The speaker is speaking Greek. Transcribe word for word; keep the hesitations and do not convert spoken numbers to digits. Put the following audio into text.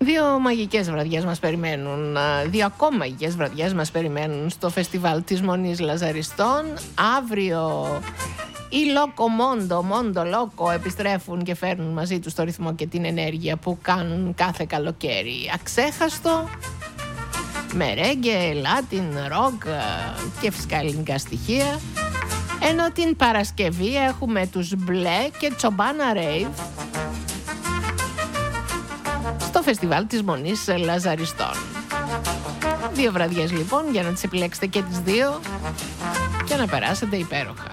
Δύο μαγικές βραδιές μας περιμένουν, δύο ακόμα μαγικές βραδιές μας περιμένουν στο φεστιβάλ της Μονής Λαζαριστών. Αύριο οι Λόκο Μόντο, Μόντο Λόκο επιστρέφουν και φέρνουν μαζί τους το ρυθμό και την ενέργεια που κάνουν κάθε καλοκαίρι αξέχαστο. Με ρέγγε, λάτιν, ροκ και φυσικά ελληνικά στοιχεία. Ενώ την Παρασκευή έχουμε τους Μπλε και Τσομπάνα Ρέιβ στο φεστιβάλ της Μονής Λαζαριστών. Δύο βραδιές λοιπόν για να τις επιλέξετε και τις δύο και να περάσετε υπέροχα.